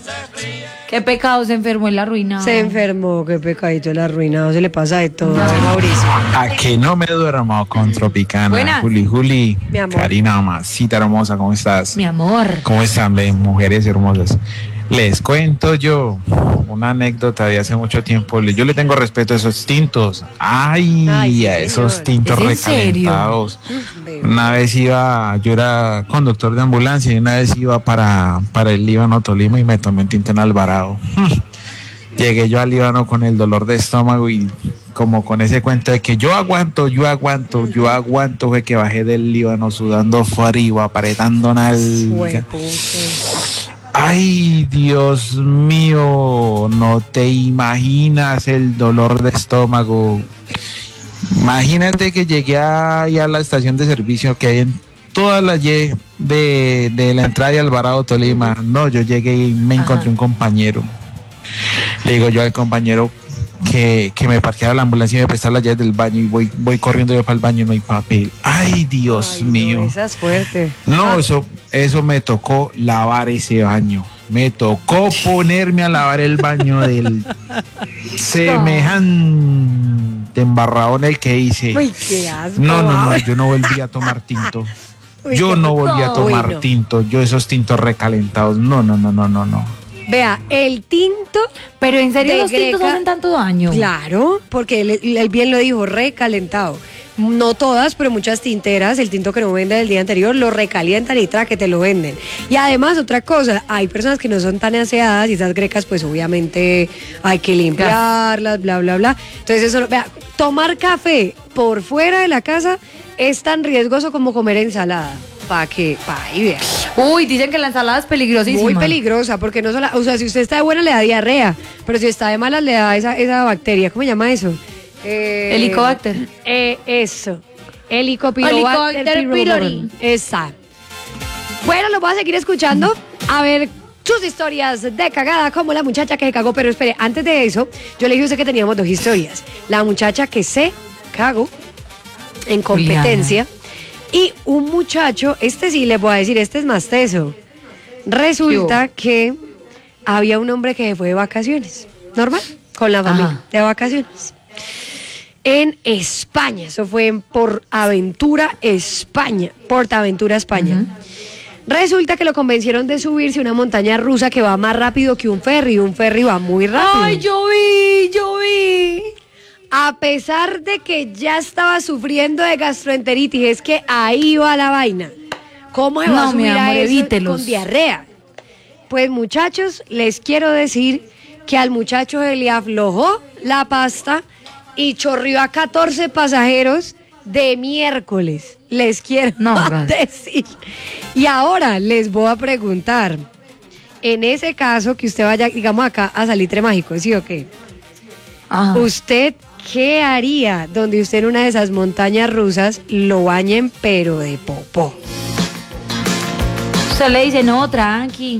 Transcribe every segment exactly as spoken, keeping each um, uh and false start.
Qué pecado, se enfermó en la ruina. Se enfermó, qué pecadito el arruinado, se le pasa de todo, no. Mauricio. A que no me duermo con Tropicana. Buenas. Juli, Juli. Mi amor. Karina, mamacita hermosa, ¿cómo estás? Mi amor. ¿Cómo están, ve, mujeres hermosas? Les cuento yo una anécdota de hace mucho tiempo. Yo le tengo respeto a esos tintos. Ay, Ay, sí, a esos señor. tintos ¿Es en serio? recalentados. Bebé. Una vez iba, yo era conductor de ambulancia y una vez iba para, para el Líbano, Tolima, y me tomé un tinto en Alvarado. Llegué yo al Líbano con el dolor de estómago y como con ese cuento de que yo aguanto, yo aguanto, yo aguanto, fue que bajé del Líbano sudando frío, apretando nalga. Hueputa. Ay, Dios mío, no te imaginas el dolor de estómago. Imagínate que llegué ahí a la estación de servicio que hay en toda la Y de, de la entrada de Alvarado, Tolima. No, yo llegué y me encontré Ajá. un compañero. Le digo yo al compañero que, que me parqueara la ambulancia y me prestara las llaves del baño, y voy, voy corriendo yo para el baño y no hay papel. Ay, Dios Ay, mío. no, esa es fuerte. No, eso, eso me tocó lavar ese baño. Me tocó ponerme a lavar el baño del semejante embarradón el que hice. Uy, qué asco. No, no, no, yo no volví a tomar tinto. Uy, Yo qué no volví a pecado. tomar Uy, no. tinto. Yo esos tintos recalentados. No, no, no, no, no, no. Vea, el tinto, Pero en serio De los tintos Greca- hacen tanto daño. claro, porque él, él bien lo dijo, recalentado. No todas, pero muchas tinteras, el tinto que no venden el día anterior, lo recalientan y tra que te lo venden. Y además, otra cosa, hay personas que no son tan aseadas y esas grecas, pues obviamente hay que limpiarlas, bla, bla, bla. Entonces, eso, lo- vea, tomar café por fuera de la casa es tan riesgoso como comer ensalada. Para que, para ahí vea. Uy, dicen que la ensalada es peligrosísima. Muy peligrosa, porque no solo, o sea, si usted está de buena le da diarrea, pero si está de malas le da esa, esa bacteria, ¿cómo se llama eso? Eh, Helicobacter. Eh, eso. Helicobacter Helicobacter pylori. Esa. Bueno, lo voy a seguir escuchando. A ver sus historias de cagada, como la muchacha que se cagó. Pero espere, antes de eso, yo le dije a usted que teníamos dos historias. La muchacha que se cagó en competencia. Y un muchacho, este sí les voy a decir, este es más teso. Resulta que había un hombre que fue de vacaciones, normal, con la familia, Ajá. de vacaciones. En España, eso fue en Portaventura, España, Portaventura, España. Resulta que lo convencieron de subirse a una montaña rusa que va más rápido que un ferry, un ferry va muy rápido. Ay, yo vi, yo vi. A pesar de que ya estaba sufriendo de gastroenteritis, es que ahí va la vaina. ¿Cómo se va No, a subir mi amor, a eso evítelos. con diarrea? Pues muchachos, les quiero decir que al muchacho se le aflojó la pasta y chorrió a catorce pasajeros de miércoles. Les quiero No, gracias. decir. Y ahora les voy a preguntar, en ese caso que usted vaya, digamos acá, a Salitre Mágico, ¿sí o qué? Ajá. ¿Usted qué haría donde usted en una de esas montañas rusas lo bañen pero de popó? Usted le dice, no, tranqui.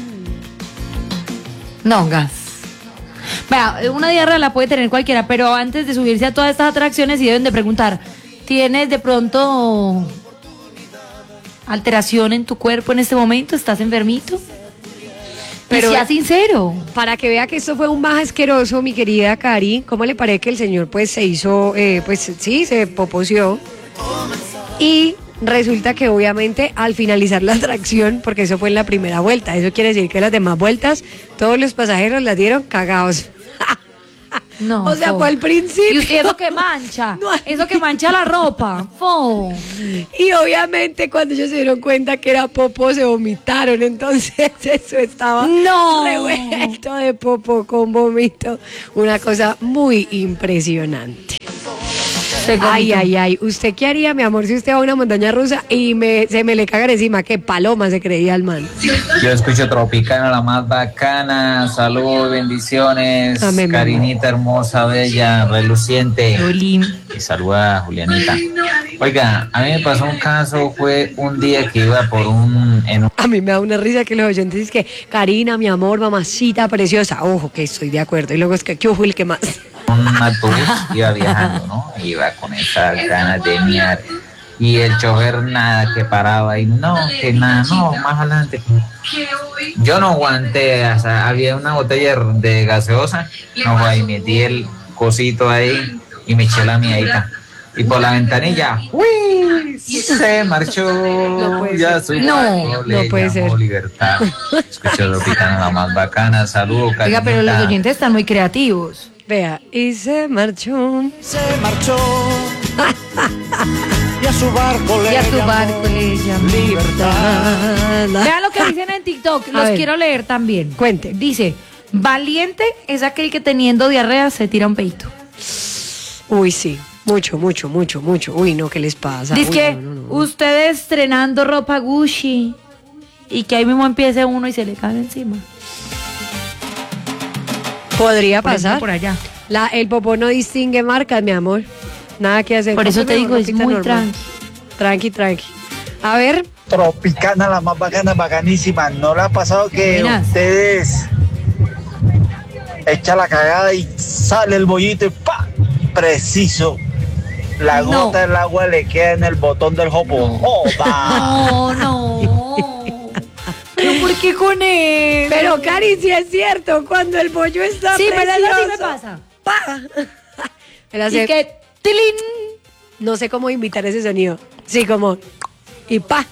No, gas. Vea, una diarrea la puede tener cualquiera, pero antes de subirse a todas estas atracciones sí deben de preguntar, ¿tienes de pronto alteración en tu cuerpo en este momento? ¿Estás enfermito? Pero Pero- sea sincero. Para que vea que esto fue un más asqueroso, mi querida Cari, ¿cómo le parece que el señor pues se hizo, eh, pues sí, se poposeó? Y resulta que obviamente al finalizar la atracción, porque eso fue en la primera vuelta, eso quiere decir que las demás vueltas, todos los pasajeros las dieron cagados. No. O sea, fo. fue al principio. Y usted eso que mancha, No. eso que mancha la ropa. Fo. Y obviamente cuando ellos se dieron cuenta que era popó, se vomitaron. Entonces eso estaba No. revuelto de popó con vómito. Una cosa muy impresionante. Se Ay, vomitó. ay, ay. ¿Usted qué haría, mi amor, si usted va a una montaña rusa y me, se me le cagan encima? Que paloma se creía el man. Yo escucho Tropicana, la más bacana. Salud, bendiciones. Amén, mi Karinita hermosa, bella, reluciente. Oli. Y saluda a Julianita. Oiga, a mí me pasó un caso, fue un día que iba por un... en un A mí me da una risa que los oyentes dicen que Karina, mi amor, mamacita preciosa. Ojo, que estoy de acuerdo. Y luego es que, ¿qué ojo el que más? un autobús, iba viajando, ¿no? Iba con esas ganas de miar. Y el chofer nada, que paraba y no, que nada, no, más adelante. Yo no aguanté, o sea, había una botella de gaseosa, no, ahí metí el cosito ahí y me eché la miadita. Y por la ventanilla, ¡uy! Se marchó. No ya su no, barco le no puede llamó ser. Libertad. Escucho Tropicana, la más bacana. Saludos, Oiga, pero los oyentes están muy creativos. Vea, y se marchó. Se marchó. Y a su barco le Y a su llamó barco le llamó Libertad. Vean lo que dicen en TikTok, A los ver. quiero leer también. Cuente. Dice, valiente es aquel que teniendo diarrea se tira un peito. Uy, sí. Mucho, mucho, mucho, mucho. Uy, no, ¿qué les pasa? Dice Uy, que no, no, no. ustedes estrenando ropa Gucci y que ahí mismo empiece uno y se le cae encima. Podría Por ejemplo, pasar. por allá. La, el popó no distingue marcas, mi amor. Nada que hacer. Por eso te Cómprame digo, una es ropita muy normal. tranqui. Tranqui, tranqui. A ver, Tropicana, la más bacana, bacanísima. ¿No le ha pasado que Buenas. ustedes echan la cagada y sale el bollito y ¡pa! Preciso. La No. gota del agua le queda en el botón del jopo. ¡Joda! No, no. ¿Pero por qué con él? pero Cari, sí es cierto, cuando el bollo está sí, pero eso sí me precioso. pasa. Pa. Él Y hace- que, tilín. No sé cómo imitar ese sonido. Sí, como. Y pa.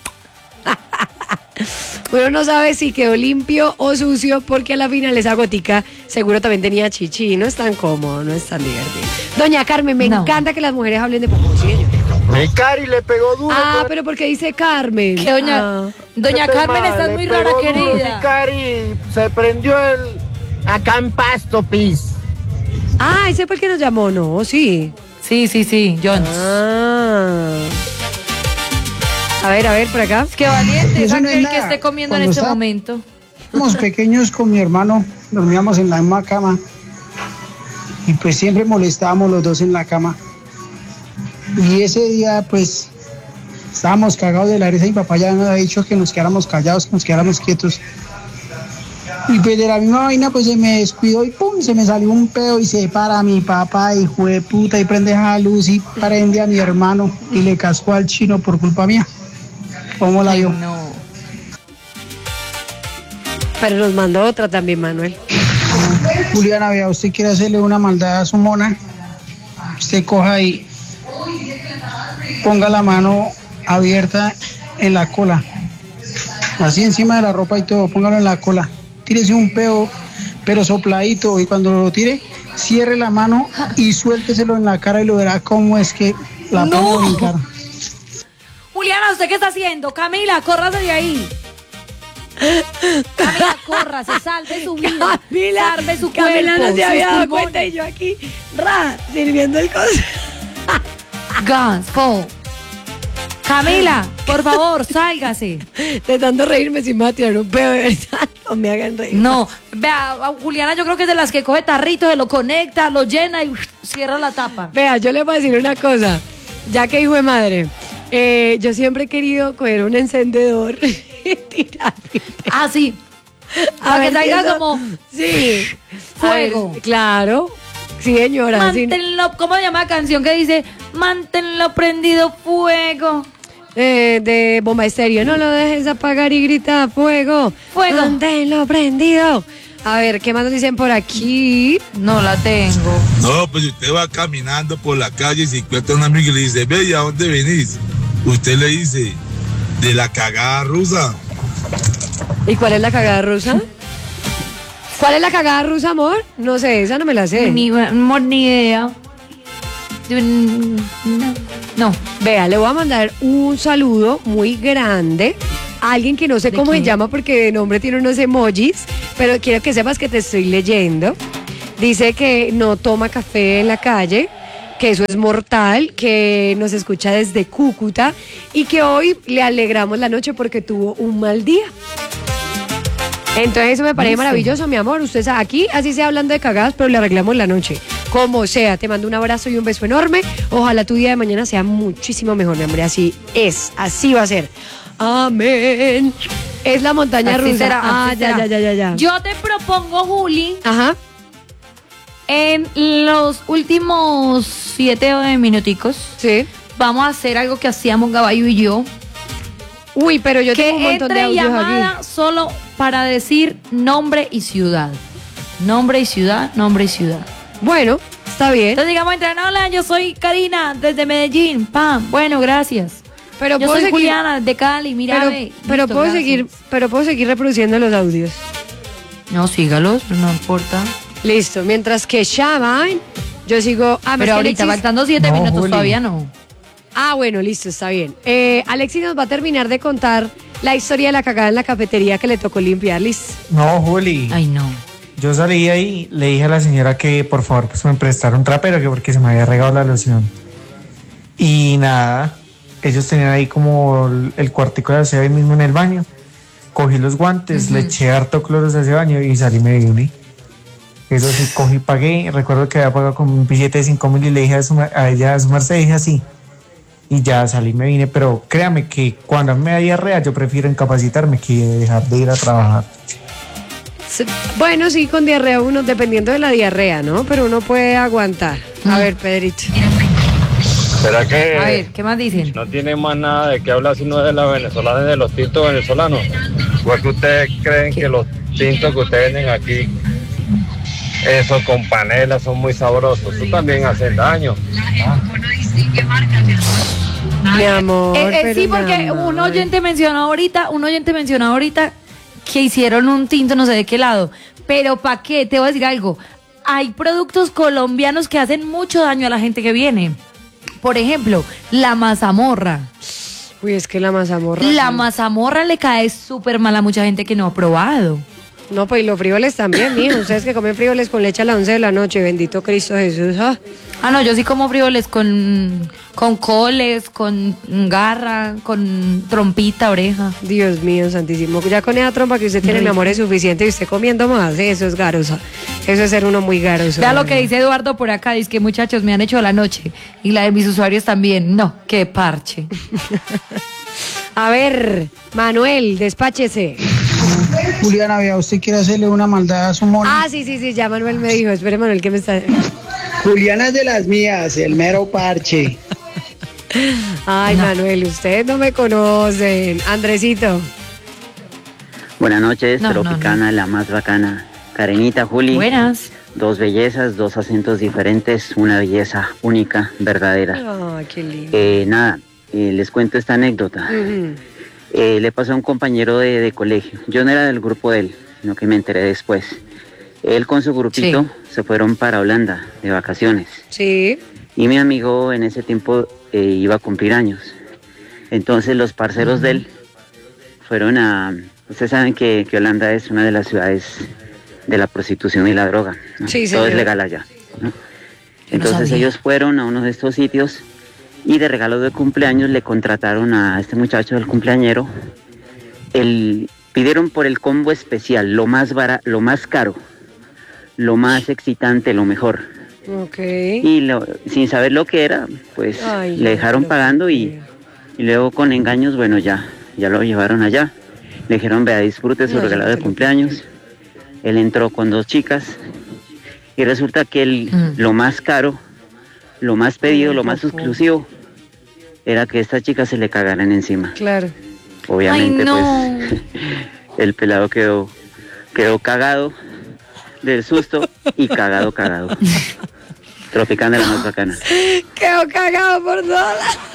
Uno no sabe si quedó limpio o sucio porque a la final esa gotica seguro también tenía chichi. No es tan cómodo, no es tan divertido. Doña Carmen, me No. encanta que las mujeres hablen de popó. Sí, señor. Mi Cari le pegó duro. Ah, con- pero porque dice Carmen. Que doña, Ah. doña Este Carmen, man estás le muy pegó rara, duro, mi querida. Cari se prendió el acá en Pasto, pis. Ah, ese fue el que nos llamó, ¿no? Sí. Sí, sí, sí, John. Ah. A ver, a ver, por acá. Qué valiente es Eso no es aquel que nada. esté comiendo en Cuando este está- momento. Éramos pequeños con mi hermano, dormíamos en la misma cama y pues siempre molestábamos los dos en la cama. Y ese día pues estábamos cagados de la risa y mi papá ya nos había dicho que nos quedáramos callados, que nos quedáramos quietos. Y pues de la misma vaina pues se me descuidó y pum, se me salió un pedo y se para mi papá, hijo de puta, y prende esa luz y prende a mi hermano y le cascó al chino por culpa mía. ¿Cómo la vio? No. Pero nos mandó otra también, Manuel. Juliana, vea, usted quiere hacerle una maldad a su mona, usted coja y ponga la mano abierta en la cola, así encima de la ropa y todo, póngalo en la cola, tírese un peo, pero sopladito, y cuando lo tire, cierre la mano y suélteselo en la cara y lo verá cómo es que la No. pone a brincar. Juliana, ¿usted qué está haciendo? Camila, córrase de ahí. Camila, córrase, salve su vida. Camila, salve su Camila cuerpo. no se había sus dado pulmones. cuenta y yo aquí, ra, sirviendo el coso. Guns, fo. Camila, por favor, sálgase. De tanto reírme sin me va a tirar un pedo, de verdad. No me hagan reír. No, vea, a Juliana yo creo que es de las que coge tarrito, se lo conecta, lo llena y uf, cierra la tapa. Vea, yo le voy a decir una cosa. Ya que hijo de madre, eh, yo siempre he querido coger un encendedor y tirar. Ah, sí. A Para que ver si salga eso- como Sí. fuego. A ver, claro. Sí, señora. sí. Manténlo, ¿cómo se llama la canción que dice? Manténlo prendido fuego. Eh, de Bomba Estéreo. No lo dejes apagar y grita fuego. Fuego. Manténlo prendido. A ver, ¿qué más nos dicen por aquí? No la tengo. No, pues usted va caminando por la calle y se encuentra un amigo y le dice, ve, ¿y a dónde venís? Usted le dice, de la cagada rusa. ¿Y cuál es la cagada rusa? ¿Cuál es la cagada rusa, amor? No sé, esa no me la sé. Ni, amor, ni idea. No. No. Vea, le voy a mandar un saludo muy grande a alguien que no sé ¿De cómo se quién? llama porque de nombre tiene unos emojis, pero quiero que sepas que te estoy leyendo. Dice que no toma café en la calle, que eso es mortal, que nos escucha desde Cúcuta y que hoy le alegramos la noche porque tuvo un mal día. Entonces eso me parece Listo. maravilloso, mi amor. Usted sabe, aquí así sea hablando de cagadas, pero le arreglamos la noche. Como sea, te mando un abrazo y un beso enorme. Ojalá tu día de mañana sea muchísimo mejor, mi hombre. Así es, así va a ser. Amén. Es la montaña Así rusa. será, ah, así ya, será. ya, ya, ya, ya. Yo te propongo, Juli, Ajá. en los últimos siete minuticos, Sí. vamos a hacer algo que hacíamos Gabayo y yo. Uy, pero yo que tengo un montón de entre audios llamada aquí. solo para decir nombre y ciudad. Nombre y ciudad, nombre y ciudad. Bueno, está bien. Entonces digamos, entran, hola, yo soy Karina, desde Medellín, pam, bueno, gracias. Pero yo puedo soy seguir- Juliana, de Cali, mira, Pero, ve, pero listo, puedo gracias. seguir, pero puedo seguir reproduciendo los audios. No, sígalos, no importa. Listo, mientras que llaman, yo sigo. Ah, Pero es que ahorita, Alexis- faltando siete No, minutos, Juli. todavía no. Ah, bueno, listo, está bien. Eh, Alexis nos va a terminar de contar la historia de la cagada en la cafetería que le tocó limpiar, listo. No, Juli. Ay, no. Yo salí ahí, le dije a la señora que por favor pues me prestara un trapero, que porque se me había regado la loción. Y nada, ellos tenían ahí como el, el cuartico de aseo ahí mismo en el baño. Cogí los guantes, le eché harto cloro de ese baño y salí me vine. Eso sí, cogí, pagué. Recuerdo que había pagado con un billete de cinco mil y le dije a, su, ma- a ella, a su merced, dije así. Y ya salí me vine, pero créame que cuando me da diarrea yo prefiero incapacitarme que dejar de ir a trabajar. Se- Bueno, sí, con diarrea uno, dependiendo de la diarrea, ¿no? Pero uno puede aguantar. A ver, Pedrito. ¿Será que A ver, ¿qué más dicen? no tiene más nada de qué hablar sino de la venezolana y de los tintos venezolanos? ¿Por qué ustedes creen que los tintos que ustedes venden aquí, esos con panela, son muy sabrosos? Eso también hacen daño. Mi amor. Eh, eh, pero sí, mi porque amor. un oyente mencionó ahorita, un oyente mencionó ahorita que hicieron un tinto no sé de qué lado. Pero ¿para qué? Te voy a decir algo. Hay productos colombianos que hacen mucho daño a la gente que viene. Por ejemplo, la mazamorra. Uy, es que la mazamorra. La sí. mazamorra le cae súper mal a mucha gente que no ha probado. No, pues y los frijoles también, mijo. Ustedes que comen frijoles con leche a las once de la noche. Bendito Cristo Jesús. Ah. Ah, no, yo sí como frijoles con, con coles, con garra, con trompita, oreja. Dios mío, santísimo. Ya con esa trompa que usted tiene, mi amor, es suficiente. Y usted comiendo más, ¿eh? Eso es garosa. Eso es ser uno muy garoso. Vea lo que dice Eduardo por acá, dice que muchachos me han hecho la noche y la de mis usuarios también. No, qué parche. A ver, Manuel, despáchese. Juliana, vea, usted quiere hacerle una maldad a su mona. Ah, sí, sí, sí, ya Manuel me dijo. Espere, Manuel, ¿qué me está...? Juliana es de las mías, el mero parche. Ay, Manuel, ustedes no me conocen. Andresito. Buenas noches, No, no, Tropicana, la más bacana. Karenita, Juli. Buenas. Dos bellezas, dos acentos diferentes, una belleza única, verdadera. Ay, qué lindo. Eh, nada, eh, les cuento esta anécdota. Ujú. Eh, le pasó a un compañero de, de colegio. Yo no era del grupo de él, sino que me enteré después. Él con su grupito se fueron para Holanda de vacaciones. Sí. Y mi amigo en ese tiempo eh, iba a cumplir años. Entonces los parceros de él fueron a... Ustedes saben que, que Holanda es una de las ciudades de la prostitución y la droga, ¿no? Sí, Todo es señor. legal allá, ¿no? Entonces sabía. ellos fueron a uno de estos sitios y de regalo de cumpleaños le contrataron a este muchacho del cumpleañero. El, pidieron por el combo especial, lo más bara, lo más caro, lo más excitante, lo mejor. Ok. Y lo- sin saber lo que era, pues Ay, le dejaron no, pagando y, y luego con engaños, bueno, ya, ya lo llevaron allá. Le dijeron, vea, disfrute su No, regalo ya de te lo cumpleaños. Él entró con dos chicas y resulta que el, Mm. lo más caro, lo más pedido, Ay, lo más papá. exclusivo, era que estas chicas se le cagaran encima. Claro. Obviamente, Ay, no. pues, el pelado quedó, quedó cagado del susto y cagado, cagado. Tropicana, la más bacana. Quedó cagado por todas.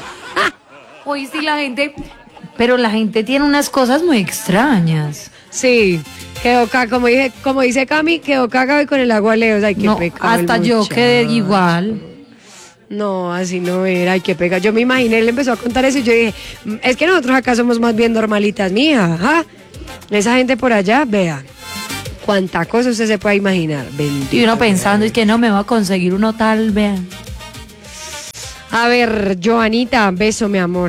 Hoy sí la gente, pero la gente tiene unas cosas muy extrañas. Sí. Quedó cagado, como, dije, como dice Cami, quedó cagado y con el agua lejos. Ay, qué No, pecado. el hasta yo quedé muchacho. igual. No, así no era, ay, qué pega. Yo me imaginé, él empezó a contar eso y yo dije, "Mm, es que nosotros acá somos más bien normalitas, mija, ajá. Esa gente por allá, vea, cuánta cosa usted se puede imaginar. Bendito. Y uno pensando, es que no me va a conseguir uno tal, vean. A ver, Joanita, beso, mi amor.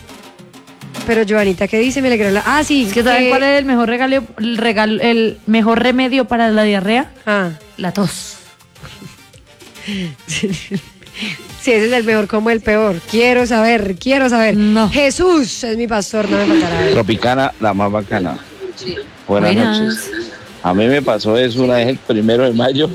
Pero Joanita, ¿qué dice? Me alegró la... Ah, sí. Es que ¿saben eh, cuál es el mejor regalo, el regalo, el mejor remedio para la diarrea? Ah, La tos. sí, ese es el mejor como el peor. Quiero saber, quiero saber. No. Jesús es mi pastor, no me faltará. Tropicana, la más bacana. Buenas, Buenas. noches. A mí me pasó eso una vez el primero de mayo.